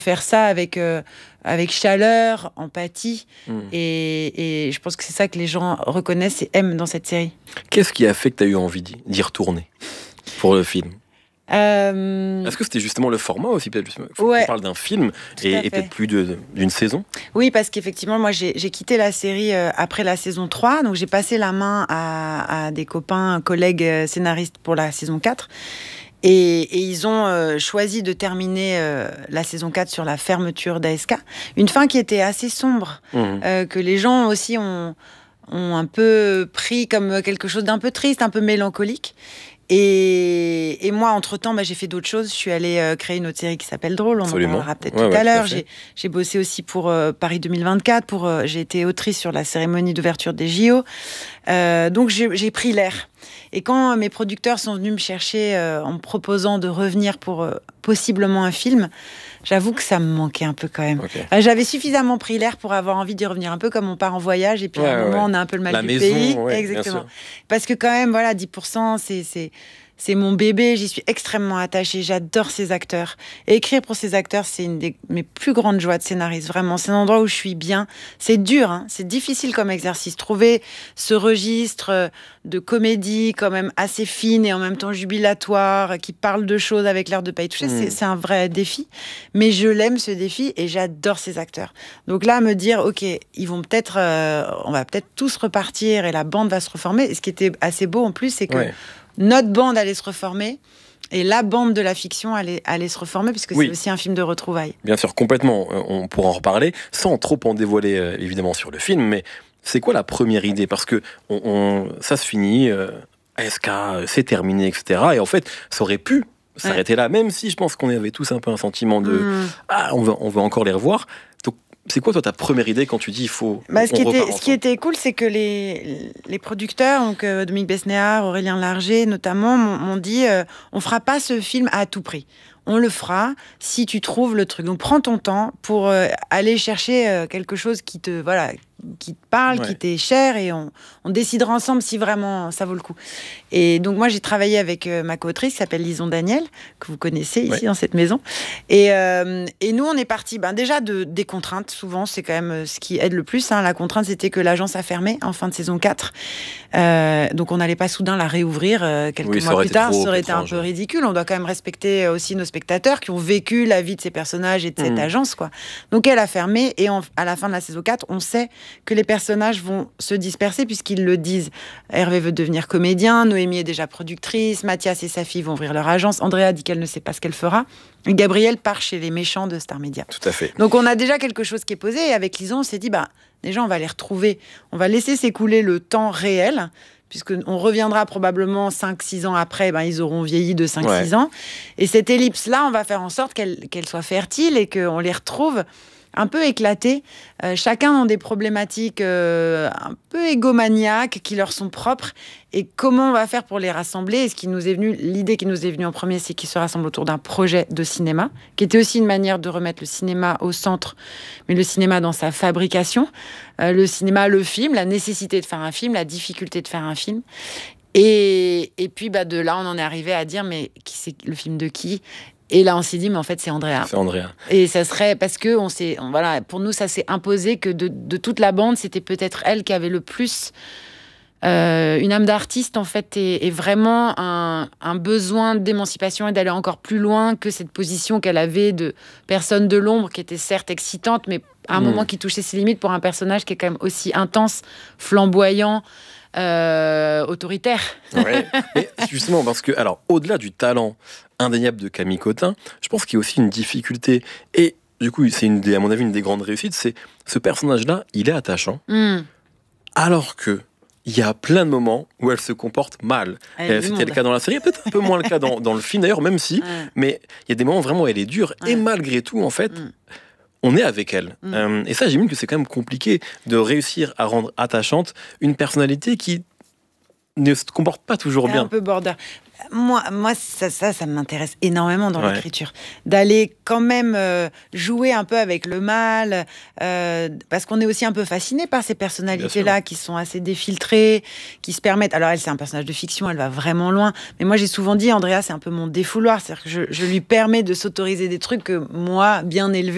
faire ça avec chaleur, empathie. Et je pense que c'est ça que les gens reconnaissent et aiment dans cette série. Qu'est-ce qui a fait que tu as eu envie d'y retourner pour le film ? Est-ce que c'était justement le format aussi, peut-être Ouais, on parle d'un film et peut-être plus d'une saison. Oui, parce qu'effectivement, moi, j'ai quitté la série après la saison 3. Donc, j'ai passé la main à des copains, collègues scénaristes pour la saison 4. Et ils ont choisi de terminer la saison 4 sur la fermeture d'ASK. Une fin qui était assez sombre, que les gens aussi ont un peu pris comme quelque chose d'un peu triste, un peu mélancolique. Et moi, entre-temps, j'ai fait d'autres choses. Je suis allée créer une autre série qui s'appelle Drôle. On en parlera peut-être tout à l'heure. J'ai bossé aussi pour Paris 2024. J'ai été autrice sur la cérémonie d'ouverture des JO. Donc, j'ai pris l'air. Et quand mes producteurs sont venus me chercher en me proposant de revenir pour possiblement un film, j'avoue que ça me manquait un peu quand même. Okay. J'avais suffisamment pris l'air pour avoir envie d'y revenir, un peu comme on part en voyage et puis à un moment on a un peu le mal du pays. Exactement. Parce que quand même, voilà, 10%, c'est mon bébé, j'y suis extrêmement attachée, j'adore ces acteurs. Et écrire pour ces acteurs, c'est une de mes plus grandes joies de scénariste, vraiment. C'est un endroit où je suis bien. C'est dur, hein, c'est difficile comme exercice. Trouver ce registre de comédie quand même assez fine et en même temps jubilatoire, qui parle de choses avec l'air de pas y toucher, c'est un vrai défi. Mais je l'aime, ce défi, et j'adore ces acteurs. Donc là, me dire, ok, ils vont peut-être, on va peut-être tous repartir et la bande va se reformer. Et ce qui était assez beau en plus, c'est que notre bande allait se reformer et la bande de la fiction allait se reformer, puisque c'est aussi un film de retrouvailles. Bien sûr, complètement. On pourra en reparler sans trop en dévoiler évidemment sur le film, mais c'est quoi la première idée ? Parce que ça se finit, ASK, c'est terminé, etc. Et en fait, ça aurait pu s'arrêter là, même si je pense qu'on avait tous un peu un sentiment de on veut encore les revoir. Donc, c'est quoi, toi, ta première idée quand tu dis il faut. Ce qui était cool, c'est que les producteurs, donc Dominique Besnéard, Aurélien Larger notamment, m'ont dit on fera pas ce film à tout prix. On le fera si tu trouves le truc. Donc prends ton temps pour aller chercher quelque chose qui te parle, qui t'est cher, et on décidera ensemble si vraiment ça vaut le coup. Et donc moi j'ai travaillé avec ma co-autrice qui s'appelle Lison Daniel, que vous connaissez ici dans cette maison. Et nous on est partis déjà des contraintes. Souvent c'est quand même ce qui aide le plus. Hein. La contrainte c'était que l'agence a fermé en fin de saison 4. Donc on n'allait pas soudain la réouvrir quelques mois plus tard. Ça aurait été un peu ridicule. On doit quand même respecter aussi nos spectateurs qui ont vécu la vie de ces personnages et de cette agence, quoi. Donc elle a fermé, et à la fin de la saison 4, on sait que les personnages vont se disperser puisqu'ils le disent. Hervé veut devenir comédien, Noémie est déjà productrice, Mathias et sa fille vont ouvrir leur agence, Andrea dit qu'elle ne sait pas ce qu'elle fera, et Gabriel part chez les méchants de Star Media. Tout à fait. Donc on a déjà quelque chose qui est posé, et avec Lison on s'est dit, déjà on va les retrouver, on va laisser s'écouler le temps réel, puisqu'on reviendra probablement 5-6 ans après, ils auront vieilli de 5-6 ans. Et cette ellipse-là, on va faire en sorte qu'elle soit fertile et qu'on les retrouve un peu éclatés, chacun dans des problématiques un peu égomaniaques qui leur sont propres. Et comment on va faire pour les rassembler ? Et l'idée qui nous est venue en premier, c'est qu'ils se rassemblent autour d'un projet de cinéma, qui était aussi une manière de remettre le cinéma au centre, mais le cinéma dans sa fabrication, le cinéma, le film, la nécessité de faire un film, la difficulté de faire un film. Et puis de là, on en est arrivé à dire, mais c'est le film de qui ? Et là, on s'est dit, mais en fait, c'est Andrea. C'est Andrea. Et ça serait parce que pour nous, ça s'est imposé que de toute la bande, c'était peut-être elle qui avait le plus une âme d'artiste, en fait, et vraiment un besoin d'émancipation et d'aller encore plus loin que cette position qu'elle avait de personne de l'ombre, qui était certes excitante, mais à un moment qui touchait ses limites pour un personnage qui est quand même aussi intense, flamboyant, autoritaire. Ouais. Mais justement, parce que, alors, au-delà du talent indéniable de Camille Cotin, je pense qu'il y a aussi une difficulté, et du coup, c'est à mon avis une des grandes réussites, c'est ce personnage-là, il est attachant, alors que il y a plein de moments où elle se comporte mal. C'était le cas dans la série, peut-être un peu moins le cas dans le film d'ailleurs, même si, mais il y a des moments vraiment où elle est dure, et malgré tout, en fait, on est avec elle. Et ça, j'imagine que c'est quand même compliqué de réussir à rendre attachante une personnalité qui ne se comporte pas toujours bien. Un peu border. Moi, ça m'intéresse énormément dans l'écriture. D'aller quand même jouer un peu avec le mal, parce qu'on est aussi un peu fasciné par ces personnalités-là qui sont assez défiltrées, qui se permettent... Alors elle, c'est un personnage de fiction, elle va vraiment loin. Mais moi, j'ai souvent dit, Andrea, c'est un peu mon défouloir. C'est-à-dire que je lui permets de s'autoriser des trucs que moi, bien élevé,